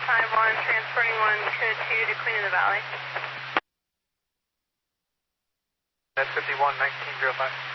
Taiwan, transporting 1 to Queen of the Valley. Net 51, 1905.